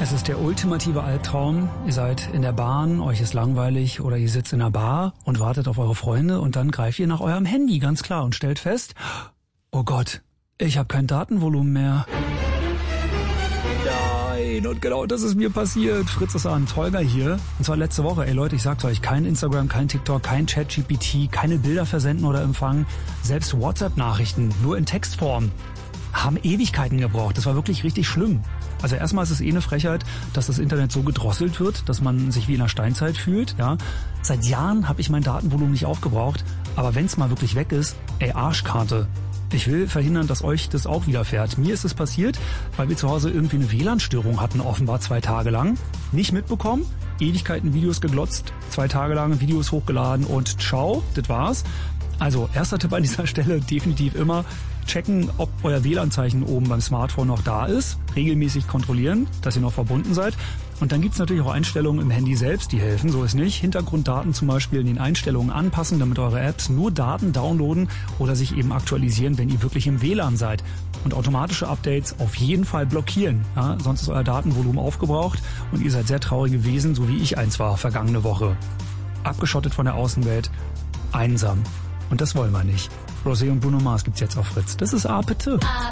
Es ist der ultimative Albtraum. Ihr seid in der Bahn, euch ist langweilig oder ihr sitzt in einer Bar und wartet auf eure Freunde und dann greift ihr nach eurem Handy, ganz klar, und stellt fest, oh Gott, ich habe kein Datenvolumen mehr. Nein, und genau das ist mir passiert. Fritz ist an, Tolga hier. Und zwar letzte Woche. Ey Leute, ich sag's euch, kein Instagram, kein TikTok, kein ChatGPT, keine Bilder versenden oder empfangen. Selbst WhatsApp-Nachrichten, nur in Textform, haben Ewigkeiten gebraucht. Das war wirklich richtig schlimm. Also erstmal ist es eine Frechheit, dass das Internet so gedrosselt wird, dass man sich wie in der Steinzeit fühlt. Ja. Seit Jahren habe ich mein Datenvolumen nicht aufgebraucht. Aber wenn's mal wirklich weg ist, ey, Arschkarte. Ich will verhindern, dass euch das auch widerfährt. Mir ist es passiert, weil wir zu Hause irgendwie eine WLAN-Störung hatten, offenbar 2 Tage lang. Nicht mitbekommen, Ewigkeiten Videos geglotzt, 2 Tage lang Videos hochgeladen und ciao, das war's. Also erster Tipp an dieser Stelle, definitiv immer checken, ob euer WLAN-Zeichen oben beim Smartphone noch da ist. Regelmäßig kontrollieren, dass ihr noch verbunden seid. Und dann gibt's natürlich auch Einstellungen im Handy selbst, die helfen, so ist nicht. Hintergrunddaten zum Beispiel in den Einstellungen anpassen, damit eure Apps nur Daten downloaden oder sich eben aktualisieren, wenn ihr wirklich im WLAN seid. Und automatische Updates auf jeden Fall blockieren. Ja, sonst ist euer Datenvolumen aufgebraucht und ihr seid sehr traurige Wesen, so wie ich eins war vergangene Woche. Abgeschottet von der Außenwelt, einsam. Und das wollen wir nicht. Rosé und Bruno Mars gibt's jetzt auf Fritz. Das ist Apete.